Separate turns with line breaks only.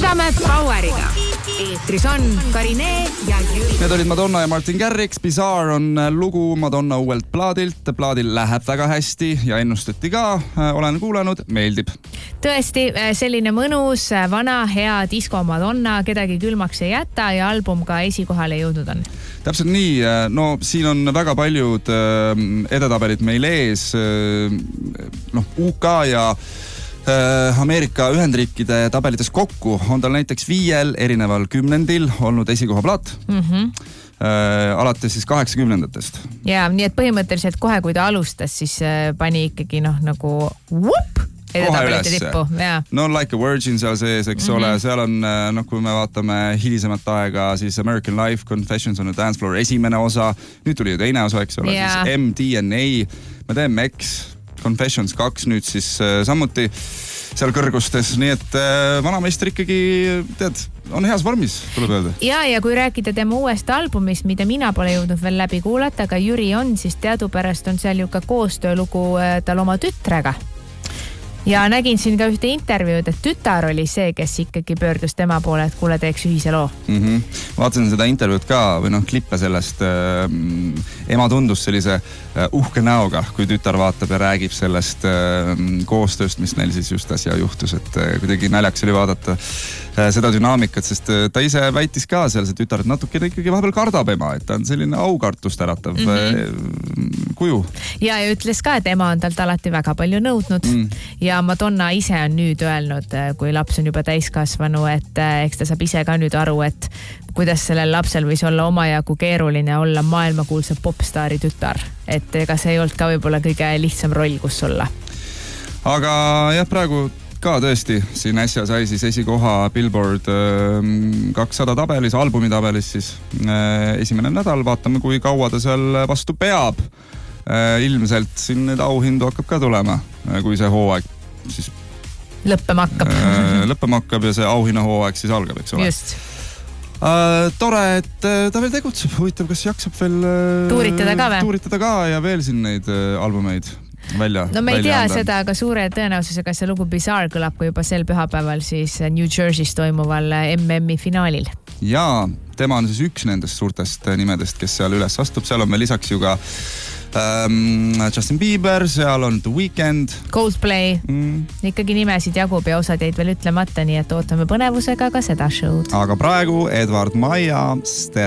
jätkame Poweriga. Eetris on Karine ja Jüri.
Need olid Madonna ja Martin Garrix. Bizarre on lugu Madonna uuelt plaadilt. Plaadil läheb väga hästi ja ennustati ka. Olen kuulanud, meeldib.
Tõesti, selline mõnus, vana, hea disko Madonna, kedagi külmaks ei jäta ja album ka esikohale jõudnud on.
Täpselt nii. No siin on väga paljud edetabelid meil ees. UK ja Ameerika Ühendriikide tabelites kokku on tal näiteks 5 erineval 10. olnud esikohaplaat. Alates siis 80-ndatest.
Ja, nii et põhimõtteliselt kohe, kui ta alustas, siis pani ikkagi nagu edetabelite tippu.
No Like a Virgin seal sees, eks ole. Seal on, kui me vaatame hilisemat aega, siis American Life, Confessions on a Dance Floor esimene osa. Nüüd tuli ju teine osa, eks ole. Siis MDNA, me teeme X, Confessions 2 nüüd siis samuti seal kõrgustes, nii et vanameister ikkagi, tead, on heas vormis, tuleb öelda.
Ja kui rääkida tema uuest albumist, mida mina pole jõudnud veel läbi kuulata, aga Jüri on, siis teadupärast on seal ju ka koostöölugu tal oma tütrega. Ja nägin siin ka ühte intervjuud, et tütar oli see, kes ikkagi pöördus tema poole, et kuule teeks ühise loo.
Vaatasin seda intervjuud ka või klippe sellest. Ema tundus sellise uhke näoga, kui tütar vaatab ja räägib sellest koostööst, mis neil siis just äsja juhtus, et kuidagi naljaks oli vaadata seda dünaamikat, sest ta ise väitis ka seal see tütar, et natuke ikkagi vahepeal kardab ema, et ta on selline aukartust äratav kuju. Ja
ütles ka, et ema on talt alati väga palju nõudnud ja Madonna ise on nüüd öelnud, kui laps on juba täiskasvanu, et eks ta saab ise ka nüüd aru, et kuidas sellel lapsel võis olla omajagu keeruline olla maailmakuulsa popstaari tütar. Et ega see ei olnud ka võib-olla kõige lihtsam roll, kus olla.
Aga jah, praegu ka tõesti, siin äsja sai siis esikoha Billboard 200 tabelis, albumi tabelis siis esimene nädal. Vaatame, kui kaua ta seal vastu peab. Ilmselt siin need auhindu hakkab ka tulema, kui see hooaeg siis
lõppema
hakkab ja see auhinna hooaeg siis algab, eks ole.
Just.
Tore, et ta veel tegutseb. Huvitav, kas jaksab veel tuuritada ka ja veel siin neid albumeid välja.
No me ei tea seda, aga suure tõenäosusega see lugu Bizarre kõlab kui juba sel pühapäeval siis New Jersey's toimuval MM-i finaalil.
Ja tema on siis üks nendest suurtest nimedest, kes seal üles astub. Seal on meil lisaks ju ka Justin Bieber, seal on The Weeknd,
Coldplay. Ikkagi nimesid jagub ja osad jäid veel ütlemata, nii et ootame põnevusega ka seda show'd.
Aga praegu Edward Maia,